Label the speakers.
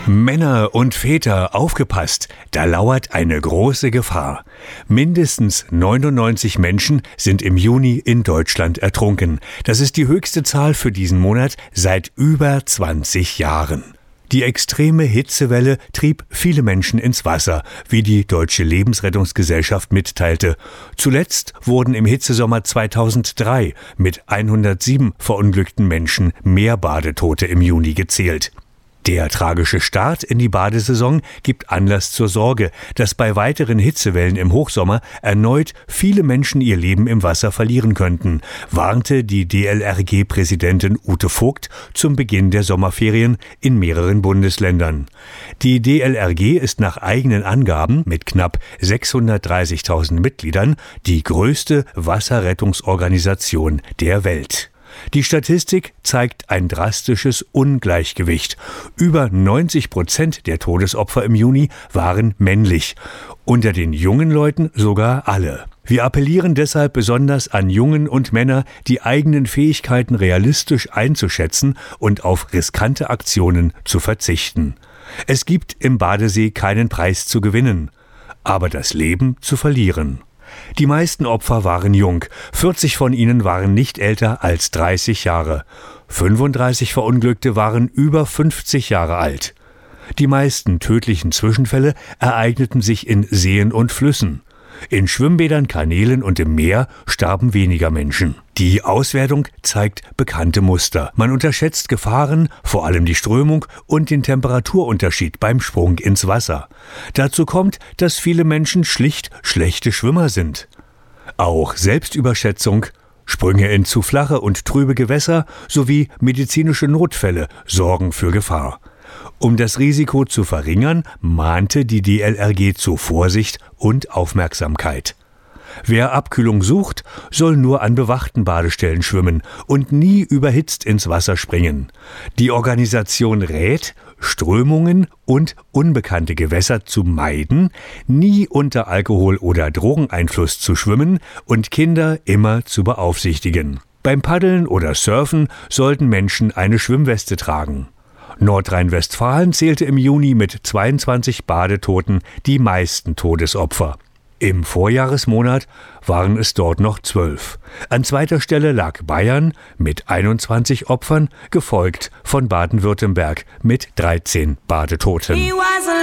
Speaker 1: Männer und Väter, aufgepasst, da lauert eine große Gefahr. Mindestens 99 Menschen sind im Juni in Deutschland ertrunken. Das ist die höchste Zahl für diesen Monat seit über 20 Jahren. Die extreme Hitzewelle trieb viele Menschen ins Wasser, wie die Deutsche Lebensrettungsgesellschaft mitteilte. Zuletzt wurden im Hitzesommer 2003 mit 107 verunglückten Menschen mehr Badetote im Juni gezählt. Der tragische Start in die Badesaison gibt Anlass zur Sorge, dass bei weiteren Hitzewellen im Hochsommer erneut viele Menschen ihr Leben im Wasser verlieren könnten, warnte die DLRG-Präsidentin Ute Vogt zum Beginn der Sommerferien in mehreren Bundesländern. Die DLRG ist nach eigenen Angaben mit knapp 630.000 Mitgliedern die größte Wasserrettungsorganisation der Welt. Die Statistik zeigt ein drastisches Ungleichgewicht. Über 90% der Todesopfer im Juni waren männlich. Unter den jungen Leuten sogar alle. Wir appellieren deshalb besonders an Jungen und Männer, die eigenen Fähigkeiten realistisch einzuschätzen und auf riskante Aktionen zu verzichten. Es gibt im Badesee keinen Preis zu gewinnen, aber das Leben zu verlieren. Die meisten Opfer waren jung, 40 von ihnen waren nicht älter als 30 Jahre. 35 Verunglückte waren über 50 Jahre alt. Die meisten tödlichen Zwischenfälle ereigneten sich in Seen und Flüssen. In Schwimmbädern, Kanälen und im Meer starben weniger Menschen. Die Auswertung zeigt bekannte Muster. Man unterschätzt Gefahren, vor allem die Strömung und den Temperaturunterschied beim Sprung ins Wasser. Dazu kommt, dass viele Menschen schlicht schlechte Schwimmer sind. Auch Selbstüberschätzung, Sprünge in zu flache und trübe Gewässer sowie medizinische Notfälle sorgen für Gefahr. Um das Risiko zu verringern, mahnte die DLRG zu Vorsicht und Aufmerksamkeit. Wer Abkühlung sucht, soll nur an bewachten Badestellen schwimmen und nie überhitzt ins Wasser springen. Die Organisation rät, Strömungen und unbekannte Gewässer zu meiden, nie unter Alkohol- oder Drogeneinfluss zu schwimmen und Kinder immer zu beaufsichtigen. Beim Paddeln oder Surfen sollten Menschen eine Schwimmweste tragen. Nordrhein-Westfalen zählte im Juni mit 22 Badetoten die meisten Todesopfer. Im Vorjahresmonat waren es dort noch 12. An zweiter Stelle lag Bayern mit 21 Opfern, gefolgt von Baden-Württemberg mit 13 Badetoten.